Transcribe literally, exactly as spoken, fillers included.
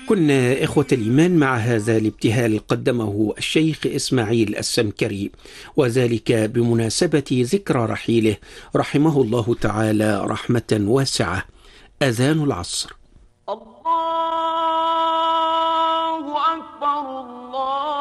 كنا إخوة الإيمان مع هذا الابتهال قدمه الشيخ إسماعيل السمكري، وذلك بمناسبة ذكرى رحيله رحمه الله تعالى رحمة واسعة. أذان العصر. الله أكبر الله